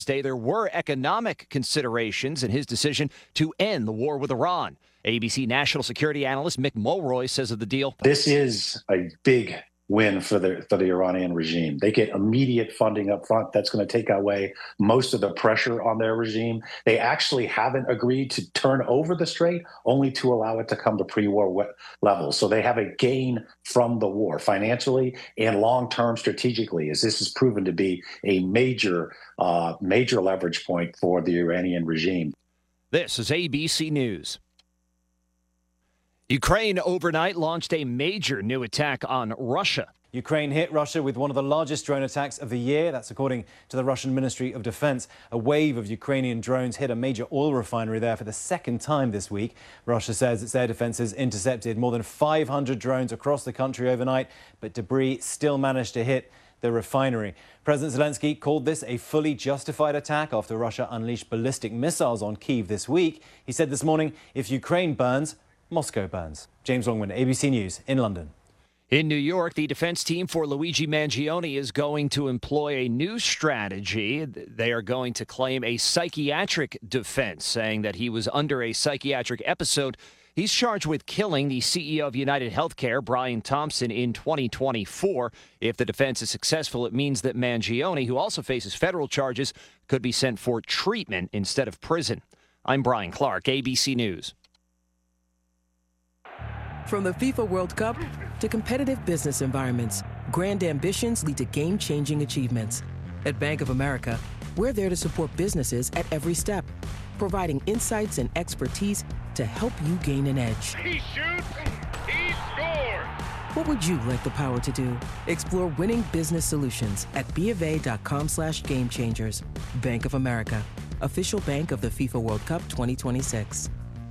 There were economic considerations in his decision to end the war with Iran. ABC national security analyst Mick Mulroy says of the deal, "This is a big win for the Iranian regime. They get immediate funding up front. That's going to take away most of the pressure on their regime. They actually haven't agreed to turn over the strait, only to allow it to come to pre-war levels. So they have a gain from the war financially and long-term strategically, as this has proven to be a major leverage point for the Iranian regime." This is ABC News. Ukraine overnight launched a major new attack on Russia. Ukraine hit Russia with one of the largest drone attacks of the year. That's according to the Russian Ministry of Defense. A wave of Ukrainian drones hit a major oil refinery there for the second time this week. Russia says its air defenses intercepted more than 500 drones across the country overnight, but debris still managed to hit the refinery. President Zelensky called this a fully justified attack after Russia unleashed ballistic missiles on Kyiv this week. He said this morning, if Ukraine burns, Moscow burns. James Longman, ABC News in London. In New York, the defense team for Luigi Mangione is going to employ a new strategy. They are going to claim a psychiatric defense, saying that he was under a psychiatric episode. He's charged with killing the CEO of United Healthcare, Brian Thompson, in 2024. If the defense is successful, it means that Mangione, who also faces federal charges, could be sent for treatment instead of prison. I'm Brian Clark, ABC News. From the FIFA World Cup to competitive business environments, grand ambitions lead to game-changing achievements. At Bank of America, we're there to support businesses at every step, providing insights and expertise to help you gain an edge. He shoots, he scores! What would you like the power to do? Explore winning business solutions at BofA.com/gamechangers. Bank of America, official bank of the FIFA World Cup 2026.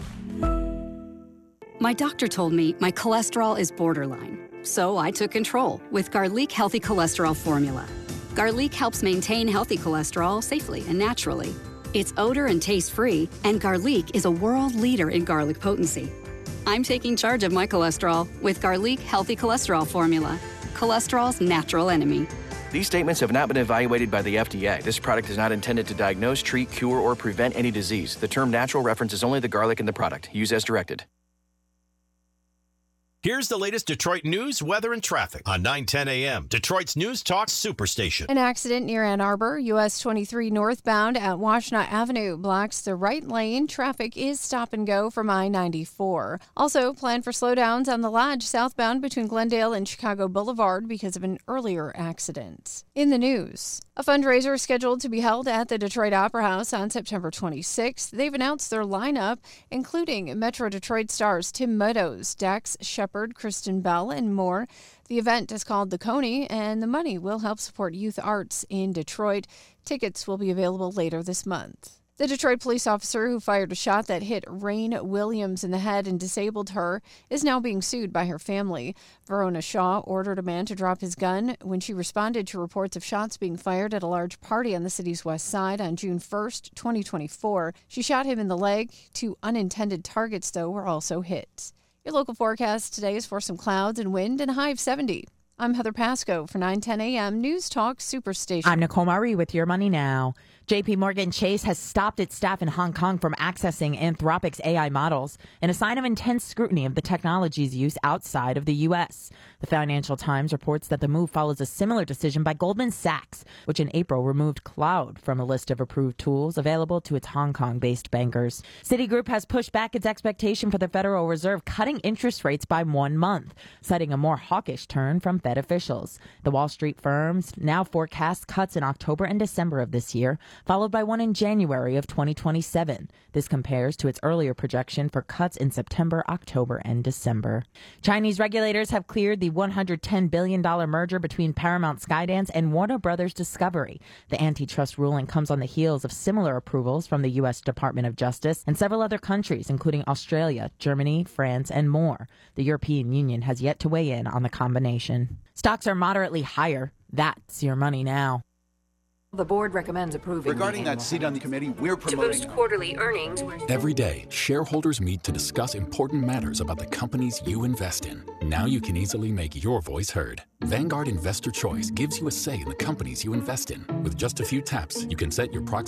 My doctor told me my cholesterol is borderline, so I took control with Garlic Healthy Cholesterol Formula. Garlic helps maintain healthy cholesterol safely and naturally. It's odor and taste-free, and Garlic is a world leader in garlic potency. I'm taking charge of my cholesterol with Garlic Healthy Cholesterol Formula, cholesterol's natural enemy. These statements have not been evaluated by the FDA. This product is not intended to diagnose, treat, cure, or prevent any disease. The term natural references only the garlic in the product. Use as directed. Here's the latest Detroit news, weather, and traffic on 9:10 a.m. Detroit's News Talk Superstation. An accident near Ann Arbor, US 23 northbound at Washtenaw Avenue blocks the right lane. Traffic is stop and go from I-94. Also, plan for slowdowns on the Lodge southbound between Glendale and Chicago Boulevard because of an earlier accident. In the news, a fundraiser is scheduled to be held at the Detroit Opera House on September 26th. They've announced their lineup, including Metro Detroit stars Tim Meadows, Dax Shepard, Kristen Bell, and more. The event is called The Coney, and the money will help support youth arts in Detroit. Tickets will be available later this month. The Detroit police officer who fired a shot that hit Rain Williams in the head and disabled her is now being sued by her family. Verona Shaw ordered a man to drop his gun when she responded to reports of shots being fired at a large party on the city's west side on June 1st, 2024. She shot him in the leg. 2 unintended targets, though, were also hit. Your local forecast today is for some clouds and wind and a high of 70. I'm Heather Pasco for 9:10 a.m. News Talk Superstation. I'm Nicole Murray with Your Money Now. JP Morgan Chase has stopped its staff in Hong Kong from accessing Anthropic's AI models in a sign of intense scrutiny of the technology's use outside of the U.S. The Financial Times reports that the move follows a similar decision by Goldman Sachs, which in April removed Cloud from a list of approved tools available to its Hong Kong-based bankers. Citigroup has pushed back its expectation for the Federal Reserve cutting interest rates by 1 month, citing a more hawkish turn from Fed officials. The Wall Street firms now forecast cuts in October and December of this year, followed by one in January of 2027. This compares to its earlier projection for cuts in September, October, and December. Chinese regulators have cleared the $110 billion merger between Paramount Skydance and Warner Brothers Discovery. The antitrust ruling comes on the heels of similar approvals from the U.S. Department of Justice and several other countries, including Australia, Germany, France, and more. The European Union has yet to weigh in on the combination. Stocks are moderately higher. That's Your Money Now. The board recommends approving. Regarding that seat on the committee, we're promoting. To boost quarterly earnings. Every day, shareholders meet to discuss important matters about the companies you invest in. Now you can easily make your voice heard. Vanguard Investor Choice gives you a say in the companies you invest in. With just a few taps, you can set your proxy